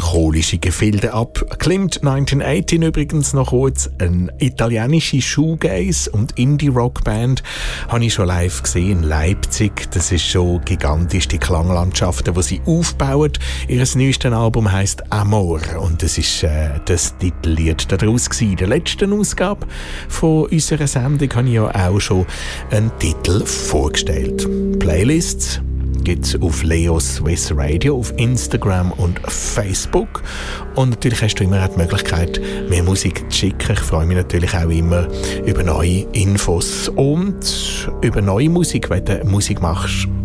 melancholische Gefilde ab. Klimmt 1918 übrigens noch kurz. Eine italienische Shoegaze- und Indie-Rock-Band habe ich schon live gesehen in Leipzig. Das ist schon gigantisch, die Klanglandschaften, die sie aufbauen. Ihr neuestes Album heisst Amor und das ist das Titellied daraus gewesen. In der letzten Ausgabe von unserer Sendung habe ich ja auch schon einen Titel vorgestellt. Playlists gibt es auf Leo Swiss Radio, auf Instagram und Facebook. Und natürlich hast du immer die Möglichkeit, mehr Musik zu schicken. Ich freue mich natürlich auch immer über neue Infos und über neue Musik, wenn du Musik machst.